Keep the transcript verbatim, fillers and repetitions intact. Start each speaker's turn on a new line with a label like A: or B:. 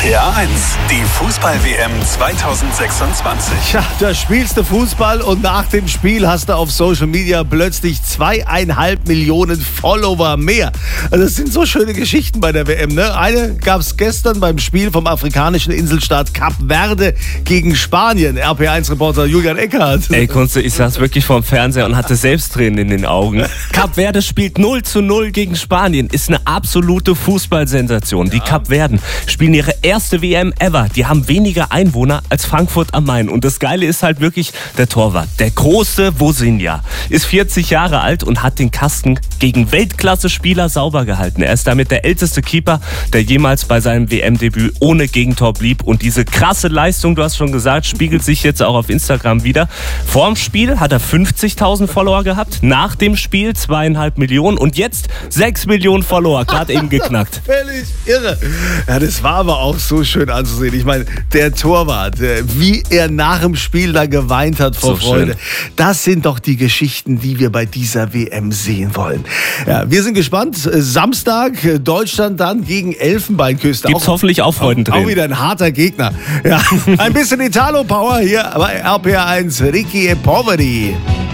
A: P R eins, die Fußball-W M zweitausendsechsundzwanzig.
B: Ja, da spielst du Fußball und nach dem Spiel hast du auf Social Media plötzlich zweieinhalb Millionen Follower mehr. Also das sind so schöne Geschichten bei der W M, ne? Eine gab es gestern beim Spiel vom afrikanischen Inselstaat Kap Verde gegen Spanien. R P eins Reporter Julian Eckhardt.
C: Ey Kunze, ich saß wirklich vorm Fernseher und hatte selbst Tränen in den Augen. Kap Verde spielt null zu null gegen Spanien. Ist eine absolute Fußballsensation. Die Kap Verden spielen ihre erste W M ever. Die haben weniger Einwohner als Frankfurt am Main. Und das Geile ist halt wirklich der Torwart. Der große Vozinha ist vierzig Jahre alt und hat den Kasten gegen Weltklasse-Spieler sauber gehalten. Er ist damit der älteste Keeper, der jemals bei seinem W M-Debüt ohne Gegentor blieb. Und diese krasse Leistung, du hast schon gesagt, spiegelt sich jetzt auch auf Instagram wieder. Vorm Spiel hat er fünfzigtausend Follower gehabt, nach dem Spiel zweieinhalb Millionen und jetzt sechs Millionen Follower, gerade eben geknackt.
B: Völlig irre. Ja, das war aber auch so schön anzusehen. Ich meine, der Torwart, wie er nach dem Spiel da geweint hat vor
C: So
B: Freude.
C: schön.
B: Das sind doch die Geschichten, die wir bei dieser W M sehen wollen. Ja, wir sind gespannt. Samstag Deutschland dann gegen Elfenbeinküste.
C: Gibt's
B: auch,
C: hoffentlich auch Freudentränen.
B: Auch wieder ein harter Gegner. Ja, ein bisschen Italo-Power hier bei R P R eins. Ricky e Poveri.